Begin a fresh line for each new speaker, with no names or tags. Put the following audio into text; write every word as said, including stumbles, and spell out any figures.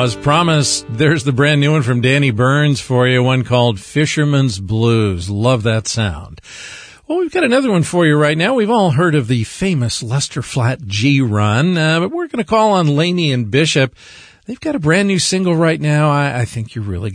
as promised, there's the brand new one from Danny Burns for you, one called Fisherman's Blues. Love that sound. Well, we've got another one for you right now. We've all heard of the famous Lester Flatt G Run, uh, but we're going to call on Laney and Bishop. They've got a brand new single right now. I, I think you're really